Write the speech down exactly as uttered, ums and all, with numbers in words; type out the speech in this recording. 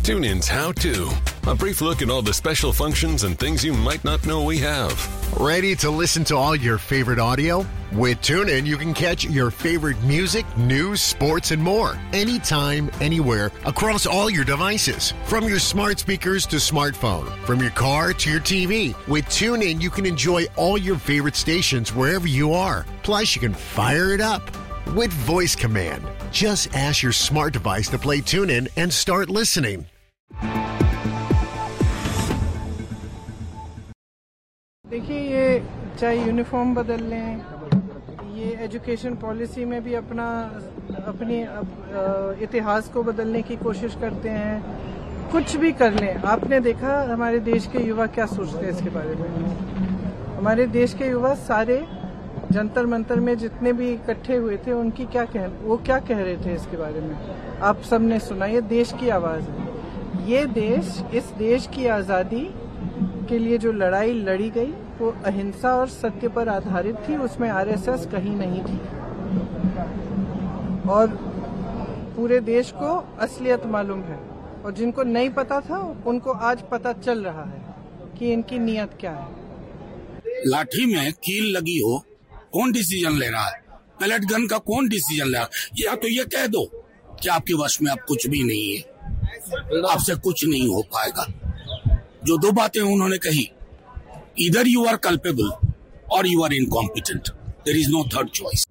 TuneIn's How To. A brief look at all the special functions and things you might not know we have. Ready to listen to all your favorite audio? With TuneIn, you can catch your favorite music, news, sports, and more. Anytime, anywhere, across all your devices. From your smart speakers to smartphone. From your car to your T V. With TuneIn, you can enjoy all your favorite stations wherever you are. Plus, you can fire it up with voice command. Just ask your smart device to play TuneIn and start listening. देखिए, ये चाहे uniform बदल लें, ये education policy में भी अपना अपनी इतिहास को बदलने की कोशिश करते हैं, कुछ भी कर लें। आपने देखा हमारे देश के युवा क्या सोचते हैं इसके बारे में। हमारे देश के युवा सारे जंतर मंतर में जितने भी इकट्ठे हुए थे, उनकी क्या कह वो क्या कह रहे थे इसके बारे में आप सबने सुना। ये देश की आवाज़ है। ये देश, इस देश की आज़ादी के लिए जो लड़ाई लड़ी गई वो अहिंसा और सत्य पर आधारित थी। उसमें आरएसएस कहीं नहीं थी और पूरे देश को असलियत मालूम है। और जिनको नहीं पता था उनको आज पता चल रहा है कि इनकी नीयत क्या है। लाठी में कील लगी हो, कौन डिसीजन ले रहा है? पैलेट गन का कौन डिसीजन ले रहा है? या तो ये कह दो कि आपके वश में अब कुछ भी नहीं है, आपसे कुछ नहीं हो पाएगा। जो दो बातें उन्होंने कही, इधर यू आर कल्पेबल और you are incompetent, there is no third choice.